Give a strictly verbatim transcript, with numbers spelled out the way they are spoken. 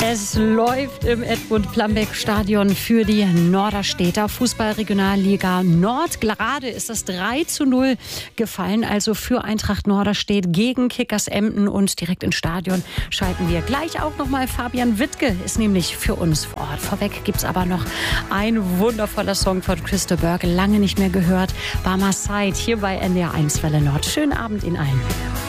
Es läuft im Edmund-Plambeck-Stadion für die Norderstedter Fußball-Regionalliga Nord. Gerade ist das drei zu null gefallen, also für Eintracht Norderstedt gegen Kickers Emden. Und direkt ins Stadion schalten wir gleich auch nochmal. Fabian Wittke ist nämlich für uns vor Ort. Vorweg gibt es aber noch ein wundervoller Song von Christo Berg, lange nicht mehr gehört. Barmer Side hier bei N D R eins Welle Nord. Schönen Abend Ihnen allen.